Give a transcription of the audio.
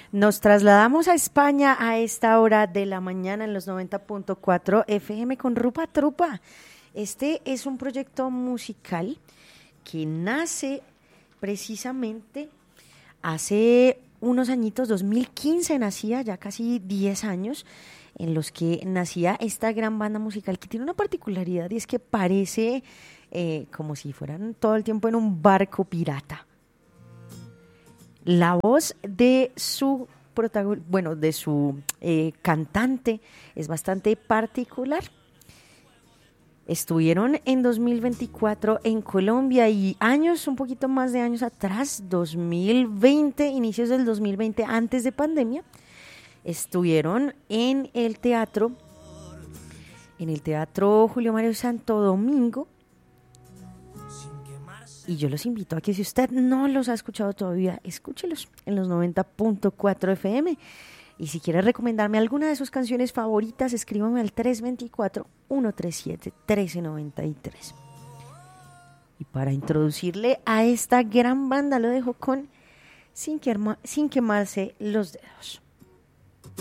Nos trasladamos a España a esta hora de la mañana en los 90.4 FM con Rupa Trupa. Este es un proyecto musical que nace precisamente hace unos añitos, 2015 nacía, ya casi 10 años, en los que nacía esta gran banda musical que tiene una particularidad y es que parece como si fueran todo el tiempo en un barco pirata. La voz de su cantante es bastante particular. Estuvieron en 2024 en Colombia y un poquito más de años atrás, 2020, inicios del 2020, antes de pandemia, estuvieron en el Teatro Julio Mario Santo Domingo. Y yo los invito a que si usted no los ha escuchado todavía, escúchelos en los 90.4 FM. Y si quiere recomendarme alguna de sus canciones favoritas, escríbame al 324-137-1393. Y para introducirle a esta gran banda, lo dejo con Sin quemarse los dedos.